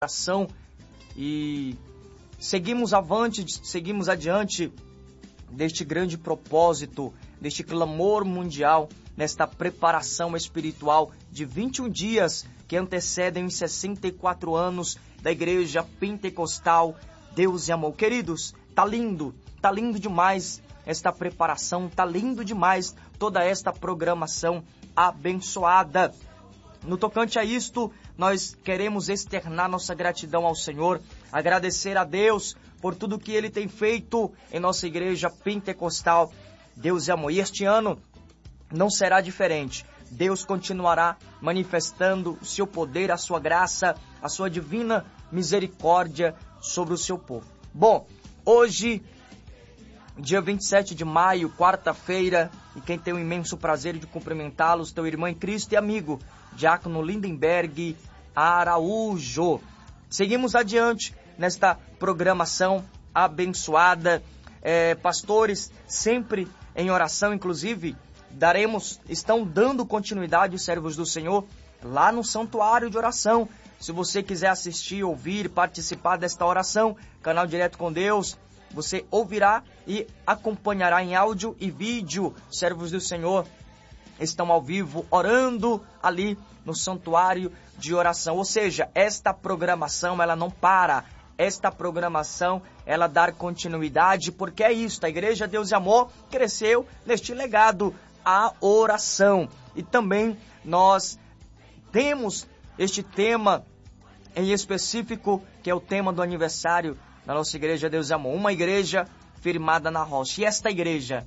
ação e seguimos adiante deste grande propósito, deste clamor mundial, nesta preparação espiritual de 21 dias que antecedem os 64 anos da Igreja Pentecostal Deus e Amor. Queridos, tá lindo demais esta preparação, tá lindo demais toda esta programação abençoada. No tocante a isto, nós queremos externar nossa gratidão ao Senhor, agradecer a Deus por tudo que Ele tem feito em nossa Igreja Pentecostal Deus e Amor. E este ano não será diferente. Deus continuará manifestando o seu poder, a sua graça, a sua divina misericórdia sobre o seu povo. Bom, hoje, dia 27 de maio, quarta-feira, e quem tem o imenso prazer de cumprimentá-los, teu irmão em Cristo e amigo, Diácono Lindenberg Araújo. Seguimos adiante nesta programação abençoada. Pastores, sempre em oração, inclusive, estão dando continuidade os servos do Senhor lá no santuário de oração. Se você quiser assistir, ouvir, participar desta oração, canal Direto com Deus, você ouvirá e acompanhará em áudio e vídeo. Servos do Senhor estão ao vivo orando ali no santuário de oração. Ou seja, esta programação ela não para. Esta programação ela dá continuidade, porque é isso. A Igreja Deus e Amor cresceu neste legado, a oração. E também nós temos este tema em específico, que é o tema do aniversário da nossa Igreja Deus e Amor. Uma igreja firmada na rocha. E esta igreja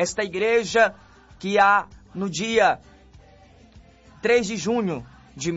que no dia 3 de junho de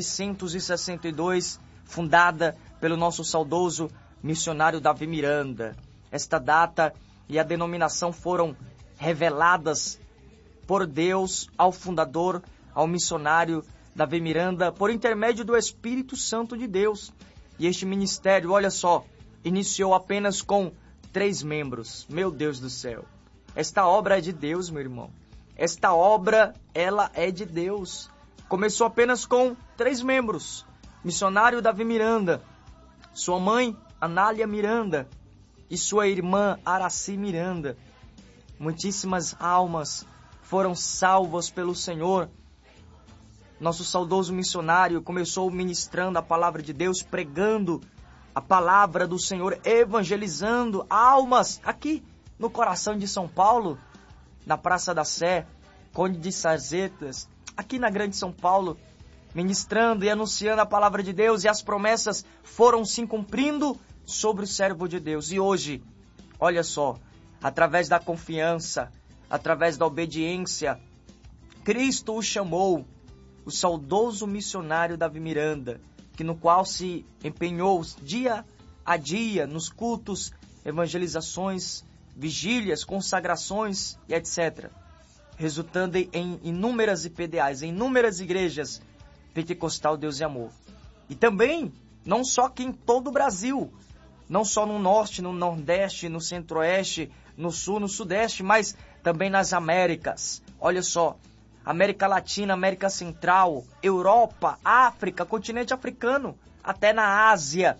1962, fundada pelo nosso saudoso missionário Davi Miranda. Esta data e a denominação foram reveladas por Deus ao fundador, ao missionário Davi Miranda, por intermédio do Espírito Santo de Deus. E este ministério, olha só, iniciou apenas com 3 membros. Meu Deus do céu. Esta obra é de Deus, meu irmão. Esta obra, ela é de Deus. Começou apenas com 3 membros. Missionário Davi Miranda, sua mãe, Anália Miranda, e sua irmã, Araci Miranda. Muitíssimas almas foram salvas pelo Senhor. Nosso saudoso missionário começou ministrando a palavra de Deus, pregando a palavra do Senhor, evangelizando almas aqui no coração de São Paulo, na Praça da Sé, Conde de Sarzetas, aqui na Grande São Paulo, ministrando e anunciando a palavra de Deus, e as promessas foram se cumprindo sobre o servo de Deus. E hoje, olha só, através da confiança, através da obediência, Cristo o chamou, o saudoso missionário Davi Miranda, que no qual se empenhou dia a dia nos cultos, evangelizações, vigílias, consagrações e etc., resultando em inúmeras IPDAs, em inúmeras igrejas Pentecostal Deus e Amor. E também, não só aqui em todo o Brasil, não só no Norte, no Nordeste, no Centro-Oeste, no Sul, no Sudeste, mas também nas Américas. Olha só, América Latina, América Central, Europa, África, continente africano, até na Ásia.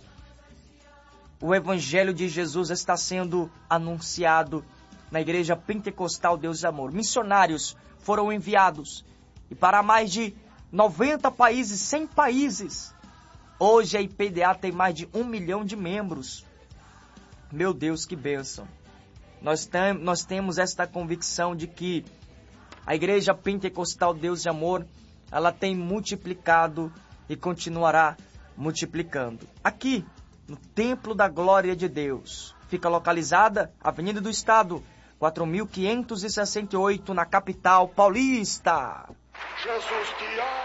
O Evangelho de Jesus está sendo anunciado na Igreja Pentecostal Deus e Amor. Missionários foram enviados e para mais de 90 países, 100 países. Hoje a IPDA tem mais de 1 milhão de membros. Meu Deus, que bênção. Nós temos esta convicção de que a Igreja Pentecostal Deus e Amor, ela tem multiplicado e continuará multiplicando. Aqui, no Templo da Glória de Deus, fica localizada Avenida do Estado, 4.568, na capital paulista. Jesus te ama.